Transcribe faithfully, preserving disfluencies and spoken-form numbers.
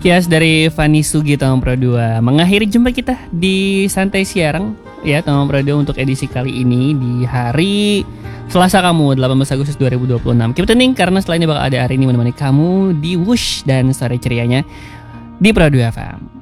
Kias dari Fanny Sugi Tomang Pro dua mengakhiri jumpa kita di Santai Siarang ya Tomang Pro dua untuk edisi kali ini di hari Selasa kamu delapan belas Agustus dua ribu dua puluh enam. Keep tuning karena setelah ini bakal ada hari ini menemani kamu di Wush dan sore cerianya di Pro dua F M.